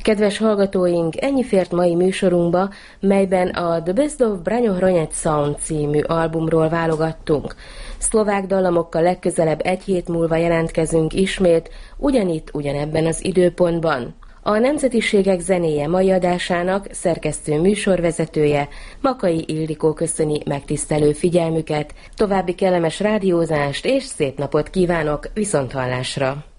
Kedves hallgatóink, ennyi fért mai műsorunkba, melyben a The Best of Braňo Hroniec Sound című albumról válogattunk. Szlovák dallamokkal legközelebb egy hét múlva jelentkezünk ismét, ugyanitt, ugyanebben az időpontban. A Nemzetiségek zenéje mai adásának szerkesztő műsorvezetője Makai Ildikó köszöni megtisztelő figyelmüket, további kellemes rádiózást és szép napot kívánok, viszonthallásra!